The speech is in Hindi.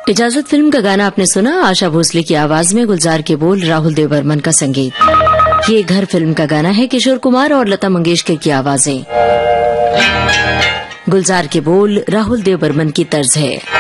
इजाजत फिल्म का गाना आपने सुना, आशा भोसले की आवाज में, गुलजार के बोल, राहुल देव बर्मन का संगीत। ये घर फिल्म का गाना है, किशोर कुमार और लता मंगेशकर की आवाजें, गुलजार के बोल, राहुल देव बर्मन की तर्ज है।